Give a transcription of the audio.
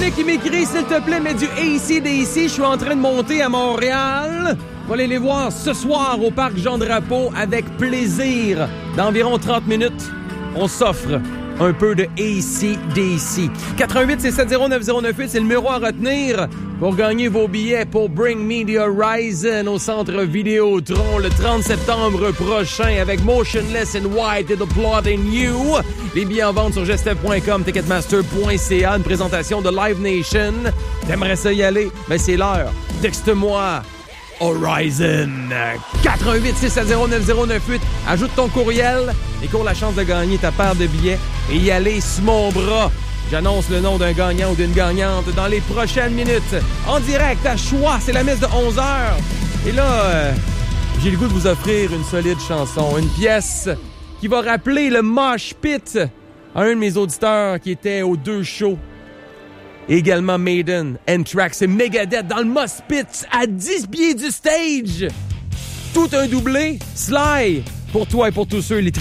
Dominique, il m'écrit, s'il te plaît, mets du AC/DC. Je suis en train de monter à Montréal. On va aller les voir ce soir au Parc Jean-Drapeau avec plaisir. Dans environ 30 minutes, on s'offre un peu de AC/DC. 88-670-9098, c'est le numéro à retenir pour gagner vos billets pour Bring Me the Horizon au Centre Vidéotron le 30 septembre prochain avec Motionless in White et The Plot in You. Les billets en vente sur gestev.com, ticketmaster.ca, une présentation de Live Nation. T'aimerais ça y aller? Ben c'est l'heure. Texte-moi Horizon 88-670-9098. Ajoute ton courriel et cours la chance de gagner ta paire de billets et y aller sous mon bras. J'annonce le nom d'un gagnant ou d'une gagnante dans les prochaines minutes. En direct, à choix, c'est la messe de 11h. Et là, j'ai le goût de vous offrir une solide chanson. Une pièce qui va rappeler le mosh pit à un de mes auditeurs qui était aux 2 shows. Également Maiden, Anthrax et Megadeth dans le mosh pit à 10 pieds du stage. Tout un doublé. Sly, pour toi et pour tous ceux, les